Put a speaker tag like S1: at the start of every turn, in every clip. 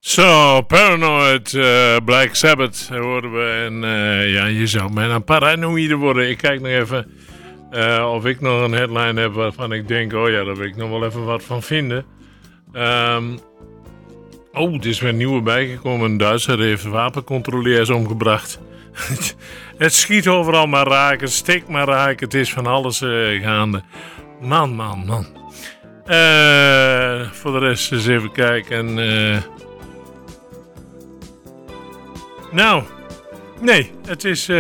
S1: Zo, Paranoid, Black Sabbath horen we. En ja, je zou bijna paranoïde worden. Ik kijk nog even of ik nog een headline heb waarvan ik denk... oh ja, daar wil ik nog wel even wat van vinden. Er is weer een nieuwe bijgekomen. Een Duitser heeft wapencontroleurs omgebracht. Het schiet overal maar raken, het steekt maar raken. Het is van alles gaande. Man. Voor de rest eens even kijken. Het is...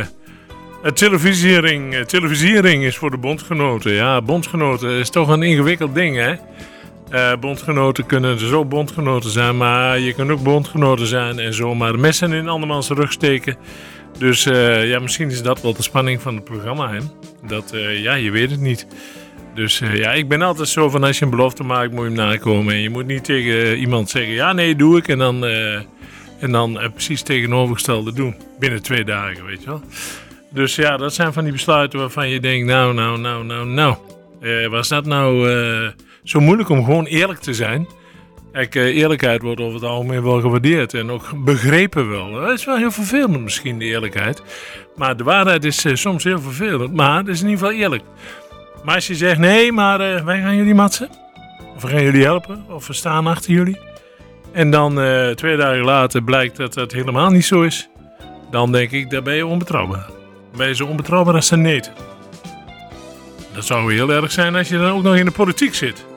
S1: televisiering is voor de bondgenoten. Ja, bondgenoten is toch een ingewikkeld ding, hè? Bondgenoten kunnen zo bondgenoten zijn, maar je kunt ook bondgenoten zijn en zomaar messen in andermans rug steken. Dus misschien is dat wel de spanning van het programma, hè? Dat, je weet het niet. Dus ik ben altijd zo van als je een belofte maakt, moet je hem nakomen. En je moet niet tegen iemand zeggen, ja nee, doe ik. En dan precies tegenovergestelde doen. Binnen 2 dagen, weet je wel. Dus ja, dat zijn van die besluiten waarvan je denkt, nou. Was dat nou zo moeilijk om gewoon eerlijk te zijn? Kijk, eerlijkheid wordt over het algemeen wel gewaardeerd en ook begrepen wel. Dat is wel heel vervelend misschien, de eerlijkheid. Maar de waarheid is soms heel vervelend, maar het is in ieder geval eerlijk. Maar als je zegt, nee, maar wij gaan jullie matsen. Of we gaan jullie helpen, of we staan achter jullie. En dan 2 dagen later blijkt dat dat helemaal niet zo is. Dan denk ik, daar ben je onbetrouwbaar. Dan ben je zo onbetrouwbaar als een neet. Dat zou heel erg zijn als je dan ook nog in de politiek zit.